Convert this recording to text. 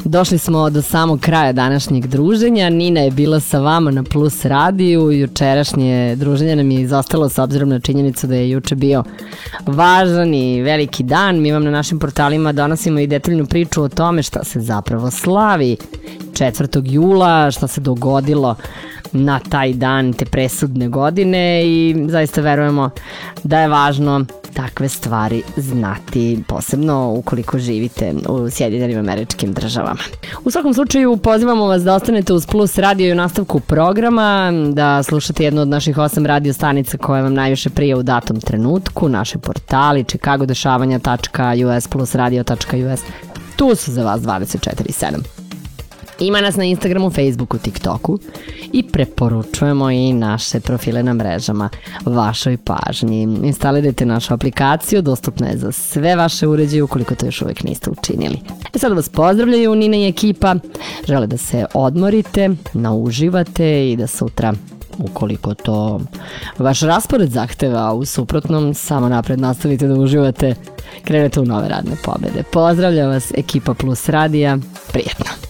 Došli smo do samog kraja današnjeg druženja. Nina je bila sa vama na Plus radiju. Jučerašnje druženje nam je izostalo s obzirom na činjenicu da je juče bio važan i veliki dan. Mi vam na našim portalima donosimo i detaljnu priču o tome šta se zapravo slavi 4. jula, šta se dogodilo na taj dan, te presudne godine, i zaista verujemo da je važno takve stvari znati, posebno ukoliko živite u Sjedinjenim Američkim Državama. U svakom slučaju pozivamo vas da ostanete uz Plus radio i u nastavku programa, da slušate jednu od naših 8 radio stanica koje vam najviše prije u datom trenutku, naši portali chicagodešavanja.us, plusradio.us, tu su za vas 24/7. Ima nas na Instagramu, Facebooku, TikToku i preporučujemo i naše profile na mrežama vašoj pažnji. Instalirajte našu aplikaciju, dostupna je za sve vaše uređaje ukoliko to još uvijek niste učinili. Sada vas pozdravljaju Nina i ekipa, žele da se odmorite, nauživate i da sutra, ukoliko to vaš raspored zahteva, u suprotnom samo napred nastavite da uživate, krenete u nove radne pobede. Pozdravlja vas ekipa Plus radija, prijetno!